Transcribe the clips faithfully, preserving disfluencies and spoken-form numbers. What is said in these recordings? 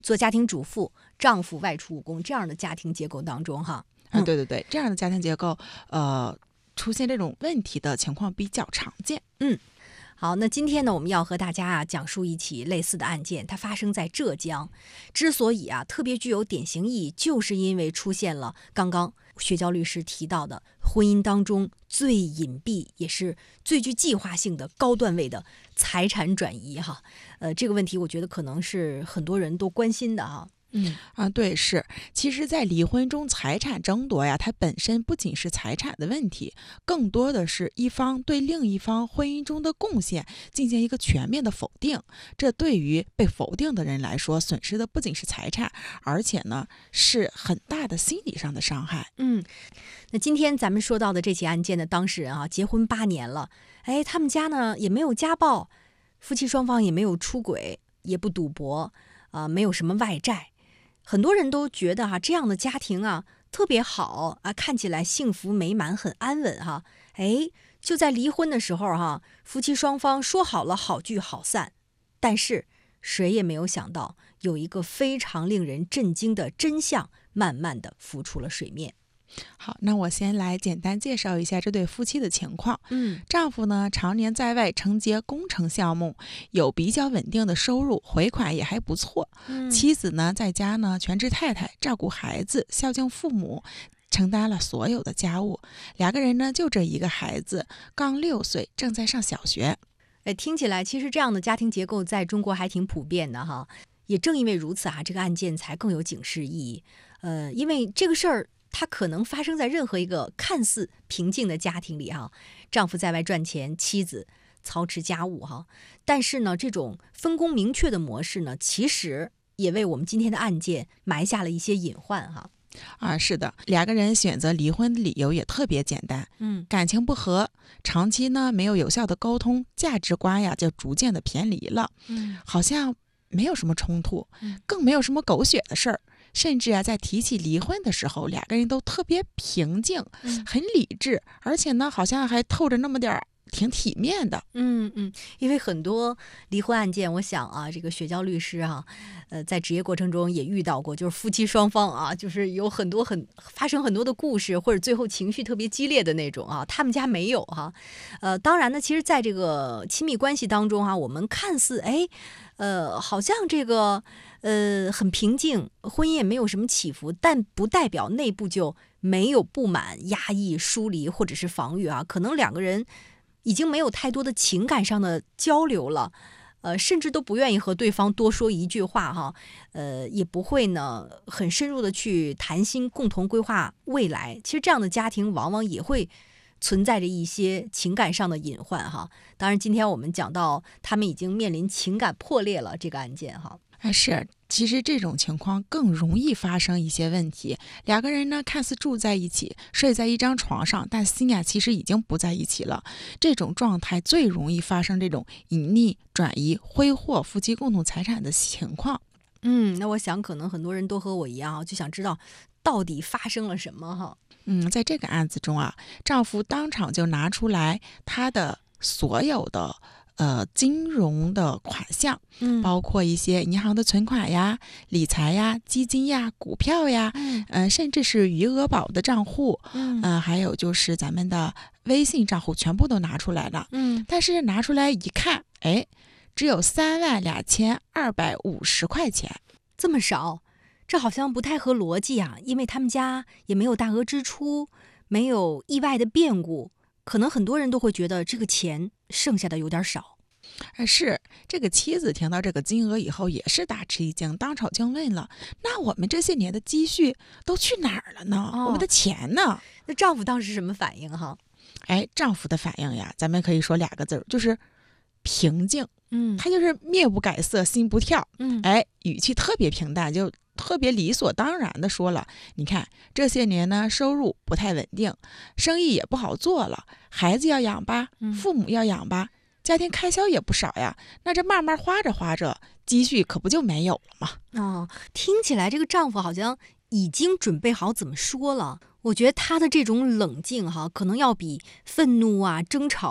做家庭主妇，丈夫外出务工这样的家庭结构当中哈。 嗯、啊，对对对，这样的家庭结构，呃，出现这种问题的情况比较常见。 嗯。好，那今天呢，我们要和大家啊讲述一起类似的案件，它发生在浙江。之所以啊特别具有典型意义，就是因为出现了刚刚薛娇律师提到的婚姻当中最隐蔽也是最具计划性的高段位的财产转移哈。呃，这个问题我觉得可能是很多人都关心的哈。 嗯啊，对，是，其实，在离婚中，财产争夺呀，它本身不仅是财产的问题，更多的是一方对另一方婚姻中的贡献进行一个全面的否定。这对于被否定的人来说，损失的不仅是财产，而且呢，是很大的心理上的伤害。 嗯，那今天咱们说到的这起案件的当事人啊，结婚八年了，哎，他们家呢也没有家暴，夫妻双方也没有出轨，也不赌博，啊、呃，没有什么外债。很多人都觉得哈、啊，这样的家庭啊特别好啊，看起来幸福美满，很安稳哈。哎，就在离婚的时候哈、啊，夫妻双方说好了好聚好散，但是谁也没有想到，有一个非常令人震惊的真相慢慢的浮出了水面。 好，那我先来简单介绍一下这对夫妻的情况。 嗯， 丈夫呢常年在外承接工程项目，有比较稳定的收入，回款也还不错。 嗯、 妻子呢在家呢全职太太，照顾孩子，孝敬父母，承担了所有的家务。两个人呢就这一个孩子，刚六岁，正在上小学。 哎，听起来其实这样的家庭结构在中国还挺普遍的哈。也正因为如此啊，这个案件才更有警示意义。呃，因为这个事儿，它可能发生在任何一个看似平静的家庭里哈，丈夫在外赚钱，妻子操持家务哈。但是呢，这种分工明确的模式呢，其实也为我们今天的案件埋下了一些隐患哈。 啊，是的，两个人选择离婚的理由也特别简单， 嗯， 感情不和，长期呢没有有效的沟通，价值观呀就逐渐的偏离了， 嗯， 好像没有什么冲突， 嗯， 更没有什么狗血的事儿。甚至啊，在提起离婚的时候，两个人都特别平静， 嗯、 很理智，而且呢，好像还透着那么点儿挺体面的。 嗯嗯，因为很多离婚案件，我想啊，这个雪娇律师啊，呃，在职业过程中也遇到过，就是夫妻双方啊，就是有很多很发生很多的故事，或者最后情绪特别激烈的那种啊，他们家没有哈、啊。呃，当然呢，其实在这个亲密关系当中哈、啊，我们看似哎，呃，好像这个呃很平静，婚姻也没有什么起伏，但不代表内部就没有不满、压抑、疏离或者是防御啊，可能两个人已经没有太多的情感上的交流了，呃，甚至都不愿意和对方多说一句话哈，呃，也不会呢很深入的去谈心，共同规划未来。其实这样的家庭往往也会存在着一些情感上的隐患哈。当然，今天我们讲到他们已经面临情感破裂了这个案件哈。 啊，是，其实这种情况更容易发生一些问题。两个人呢，看似住在一起，睡在一张床上，但心啊，其实已经不在一起了。这种状态最容易发生这种隐匿、转移、挥霍夫妻共同财产的情况。 嗯，那我想可能很多人都和我一样啊，就想知道到底发生了什么哈。 嗯，在这个案子中啊，丈夫当场就拿出来他的所有的呃，金融的款项， 嗯， 包括一些银行的存款呀、理财呀、基金呀、股票呀， 嗯、 呃，甚至是余额宝的账户， 嗯、 呃，还有就是咱们的微信账户，全部都拿出来了。 嗯， 但是拿出来一看，哎，只有三万两千二百五十块钱， 这么少，这好像不太合逻辑啊，因为他们家也没有大额支出，没有意外的变故。可能很多人都会觉得这个钱剩下的有点少。 啊，是这个妻子听到这个金额以后也是大吃一惊，当场就问了：“那我们这些年的积蓄都去哪儿了呢？ 哦、 我们的钱呢？” 那丈夫当时什么反应哈？ 哎，丈夫的反应呀，咱们可以说俩个字儿，就是平静。 嗯， 他就是面不改色，心不跳。 嗯， 哎，语气特别平淡，就特别理所当然的说了：“你看这些年呢，收入不太稳定，生意也不好做了，孩子要养吧，父母要养吧，家庭开销也不少呀。那这慢慢花着花着，积蓄可不就没有了吗？” 哦，听起来这个丈夫好像已经准备好怎么说了。我觉得他的这种冷静哈，可能要比愤怒啊、争吵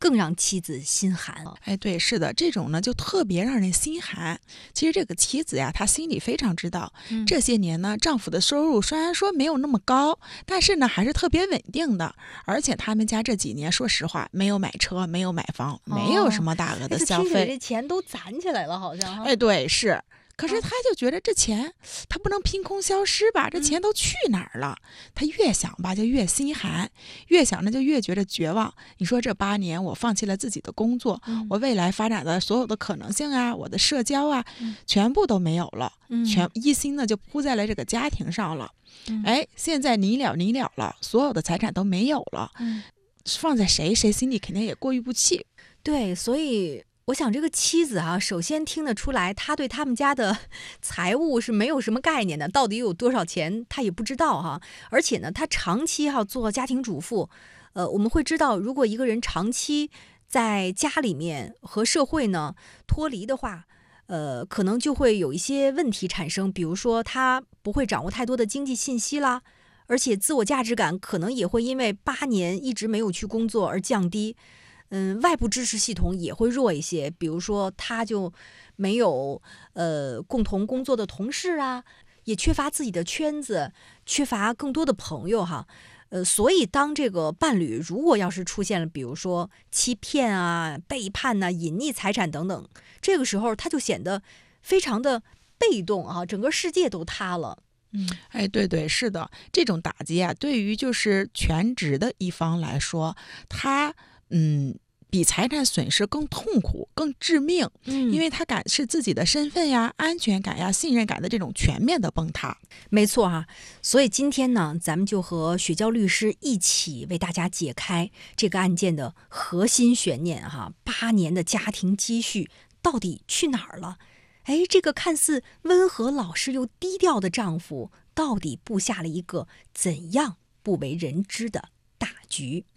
更让妻子心寒。 哎，对，是的，这种呢就特别让人心寒。其实这个妻子呀，她心里非常知道， 嗯、 这些年呢，丈夫的收入虽然说没有那么高，但是呢还是特别稳定的。而且他们家这几年，说实话，没有买车，没有买房，没有什么大额的消费， 哎、这钱都攒起来了，好像哈。 哎，对，是。可是他就觉得这钱他不能凭空消失吧，这钱都去哪儿了？他越想吧就越心寒，越想呢就越觉得绝望。你说这八年我放弃了自己的工作， 嗯、 我未来发展的所有的可能性啊，我的社交啊， 嗯、 全部都没有了， 嗯、 全一心呢就扑在了这个家庭上了。 嗯、 哎，现在你了你了了，所有的财产都没有了， 嗯、 放在谁谁心里肯定也过意不去。 对，所以我想这个妻子啊，首先听得出来，他对他们家的财务是没有什么概念的，到底有多少钱他也不知道哈。而且呢，他长期哈、啊、做家庭主妇，呃，我们会知道，如果一个人长期在家里面和社会呢脱离的话，呃，可能就会有一些问题产生，比如说他不会掌握太多的经济信息啦，而且自我价值感可能也会因为八年一直没有去工作而降低。嗯，外部支持系统也会弱一些，比如说他就没有呃共同工作的同事啊，也缺乏自己的圈子，缺乏更多的朋友哈。呃，所以当这个伴侣如果要是出现了，比如说欺骗啊、背叛呐、啊、隐匿财产等等，这个时候他就显得非常的被动啊，整个世界都塌了。 嗯，哎，对对，是的，这种打击啊，对于就是全职的一方来说，他嗯。比财产损失更痛苦、更致命， 嗯， 因为他感是自己的身份呀、安全感呀、信任感的这种全面的崩塌。 没错哈、啊，所以今天呢，咱们就和雪娇律师一起为大家解开这个案件的核心悬念哈、啊，八年的家庭积蓄到底去哪儿了？哎，这个看似温和老实又低调的丈夫，到底布下了一个怎样不为人知的大局？